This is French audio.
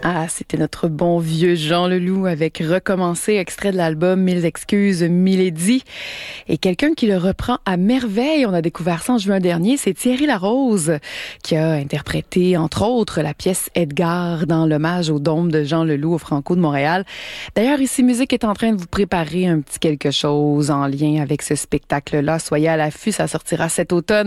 Ah, c'était notre bon vieux Jean Leloup avec Recommencer, extrait de l'album Mille excuses, Milady. Et quelqu'un qui le reprend à merveille, on a découvert ça en juin dernier, c'est Thierry Larose, qui a interprété, entre autres, la pièce Edgar dans l'hommage au dôme de Jean Leloup au Franco de Montréal. D'ailleurs, ici Musique est en train de vous préparer un petit quelque chose en lien avec ce spectacle-là. Soyez à l'affût, ça sortira cet automne.